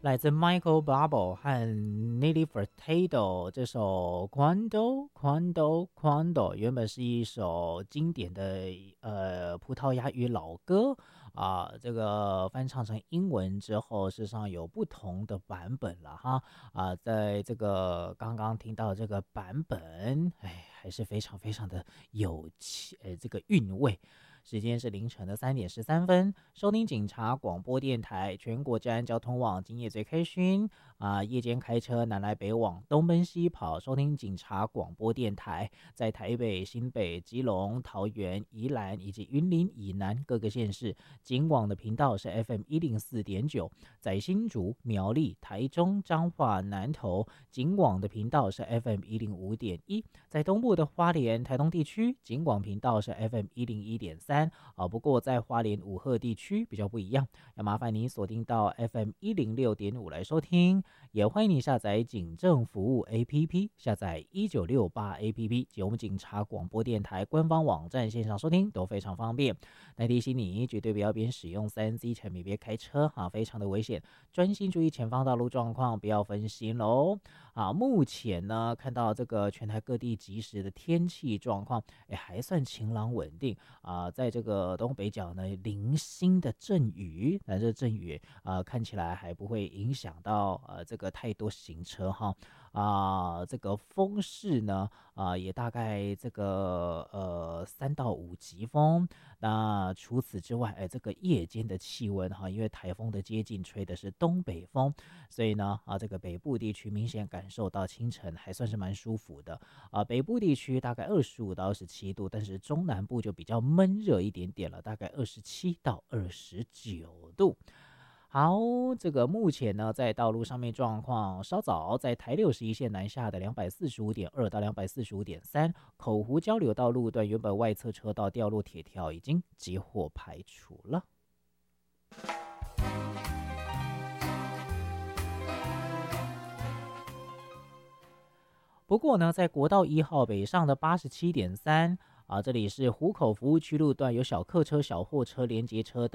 来自 Michael Bublé 和 Nelly Furtado 这首 Quando 原本是一首经典的葡萄牙语老歌这个翻唱成英文之后，事实上有不同的版本了哈在这个刚刚听到这个版本，还是非常非常的有这个韵味。时间是凌晨的3:13，收听警察广播电台，全国治安交通网，今夜最开心夜间开车南来北往，东奔西跑，收听警察广播电台，在台北、新北、基隆、桃园、宜兰以及云林以南各个县市，警广的频道是 FM104.9，在新竹、苗栗、台中、彰化、南投，警广的频道是 FM105.1，在东部的花莲、台东地区，警广频道是 FM101.3。不过在花莲五鹤地区比较不一样，要麻烦你锁定到 FM106.5来收听，也欢迎你下载警政服务 APP， 下载1968 APP 及我们警察广播电台官方网站线上收听都非常方便。来提醒你，绝对不要边使用3C 产品边开车非常的危险，专心注意前方道路状况，不要分心喽。目前呢，看到这个全台各地即时的天气状况，还算晴朗稳定在这个东北角呢，零星的阵雨，但这阵雨看起来还不会影响到这个太多行车哈这个风势呢也大概这个3到5级风。那除此之外，这个夜间的气温因为台风的接近，吹的是东北风，所以呢这个北部地区明显感受到清晨还算是蛮舒服的北部地区大概25到27度，但是中南部就比较闷热一点点了，大概27到29度。好，这个目前呢，在道路上面状况，稍早在台61线南下的245.2到245.3口湖交流道路段，原本外侧车道掉落铁条已经接获排除了。不过呢，在国道1号北上的87.3这里是湖口服务区路段，有小客车、小货车、连结车